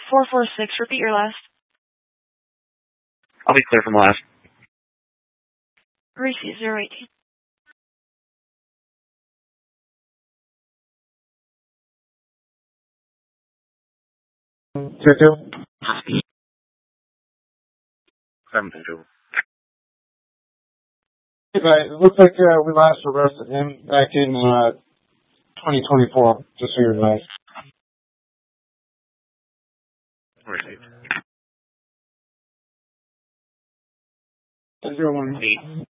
446. Repeat your last. I'll be clear from last. Greasy 018. Two. 722. Right. It looks like we last arrested him back in 2024, just so you're nice. Received. 018.